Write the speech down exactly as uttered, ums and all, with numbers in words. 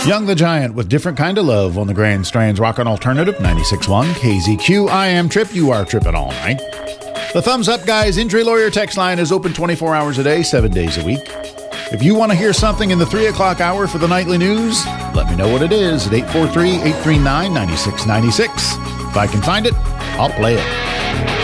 Young the Giant with Different Kind of Love on the Grand Strands Rockin' Alternative ninety-six point one K Z Q. I am Trip. You are tripping all night. The Thumbs Up Guys Injury Lawyer text line is open twenty-four hours a day, seven days a week. If you want to hear something in the three o'clock hour for the nightly news, let me know what it is at eight four three, eight three nine, nine six nine six. If I can find it, I'll play it.